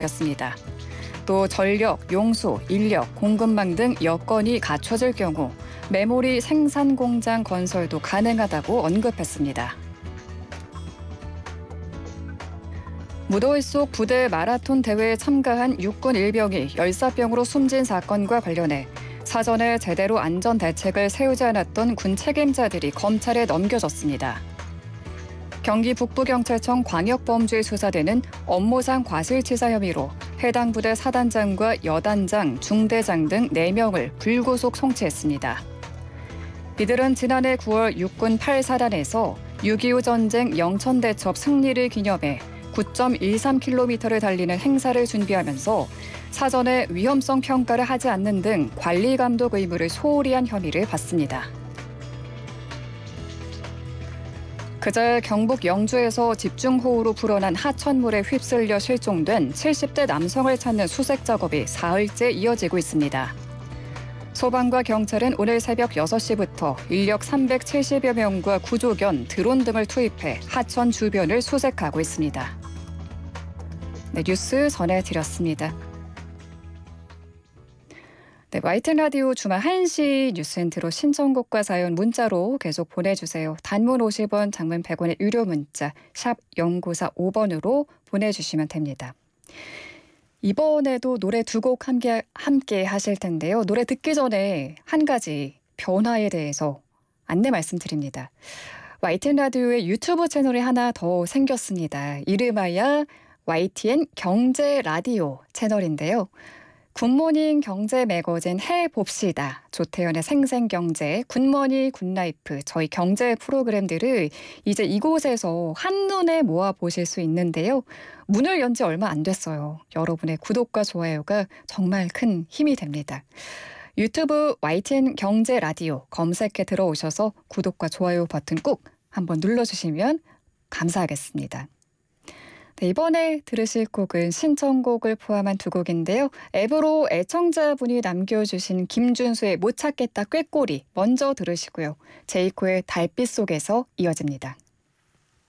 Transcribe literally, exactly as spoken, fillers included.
였습니다. 또 전력, 용수, 인력, 공급망 등 여건이 갖춰질 경우 메모리 생산 공장 건설도 가능하다고 언급했습니다. 무더위 속 부대 마라톤 대회에 참가한 육군 일병이 열사병으로 숨진 사건과 관련해 사전에 제대로 안전 대책을 세우지 않았던 군 책임자들이 검찰에 넘겨졌습니다. 경기 북부경찰청 광역범죄수사대는 업무상 과실치사 혐의로 해당 부대 사단장과 여단장, 중대장 등 네 명을 불구속 송치했습니다. 이들은 지난해 구월 육군 팔 사단에서 육이오 전쟁 영천대첩 승리를 기념해 구 점 일삼 킬로미터를 달리는 행사를 준비하면서 사전에 위험성 평가를 하지 않는 등 관리 감독 의무를 소홀히 한 혐의를 받습니다. 그제 경북 영주에서 집중호우로 불어난 하천물에 휩쓸려 실종된 칠십 대 남성을 찾는 수색 작업이 사흘째 이어지고 있습니다. 소방과 경찰은 오늘 새벽 여섯 시부터 인력 삼백칠십여 명과 구조견, 드론 등을 투입해 하천 주변을 수색하고 있습니다. 네, 뉴스 전해드렸습니다. 네, 와이티엔 라디오 주말 한 시 뉴스엔트로 신청곡과 사연 문자로 계속 보내주세요. 단문 오십 원, 장문 백 원의 유료 문자 샵 공구사오 번으로 보내주시면 됩니다. 이번에도 노래 두 곡 함께, 함께 하실 텐데요. 노래 듣기 전에 한 가지 변화에 대해서 안내 말씀드립니다. 와이티엔 라디오의 유튜브 채널이 하나 더 생겼습니다. 이름하여 와이티엔 경제 라디오 채널인데요. 굿모닝 경제 매거진 해봅시다. 조태현의 생생경제, 굿머니 굿라이프, 저희 경제 프로그램들을 이제 이곳에서 한눈에 모아보실 수 있는데요. 문을 연 지 얼마 안 됐어요. 여러분의 구독과 좋아요가 정말 큰 힘이 됩니다. 유튜브 와이티엔 경제 라디오 검색해 들어오셔서 구독과 좋아요 버튼 꼭 한번 눌러주시면 감사하겠습니다. 네, 이번에 들으실 곡은 신청곡을 포함한 두 곡인데요. 앱으로 애청자분이 남겨주신 김준수의 못 찾겠다 꾀꼬리 먼저 들으시고요. 제이코의 달빛 속에서 이어집니다.